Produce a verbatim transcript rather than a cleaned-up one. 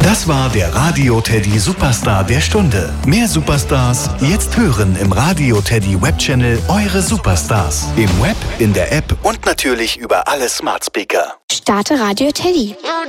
Das war der Radio Teddy Superstar der Stunde. Mehr Superstars jetzt hören im Radio Teddy Webchannel Eure Superstars. Im Web, in der App und natürlich über alle Smart Speaker. Starte Radio Teddy.